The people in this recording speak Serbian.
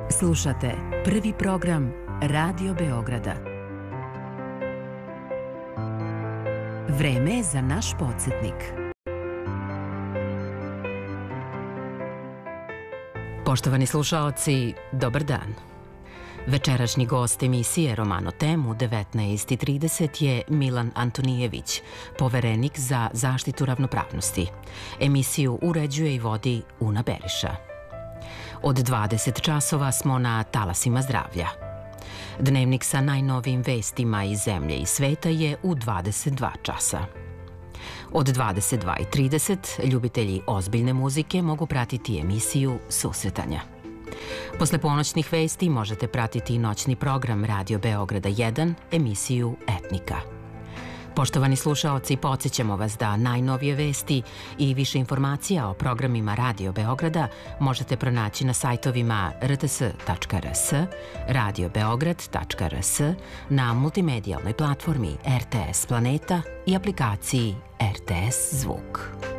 Slušate prvi program Radio Beograda. Vreme je za naš podsjetnik. Poštovani slušaoci, dobar dan. Večerašnji gost emisije Roman o temu 19:30 je Milan Antonijević, poverenik za zaštitu ravnopravnosti. Emisiju uređuje i vodi Una Beriša. Od 20 časova smo na talasima zdravlja. Dnevnik sa najnovijim vestima iz zemlje i sveta je u 22 časa. Od 22:30 ljubitelji ozbiljne muzike mogu pratiti emisiju Susretanja. Posle ponoćnih vesti možete pratiti i noćni program Radio Beograda 1, emisiju Etnika. Poštovani slušaoci, podsjećamo vas da najnovije vesti i više informacija o programima Radio Beograda možete pronaći na sajtovima rts.rs, radiobeograd.rs, na multimedijalnoj platformi RTS Planeta i aplikaciji RTS Zvuk.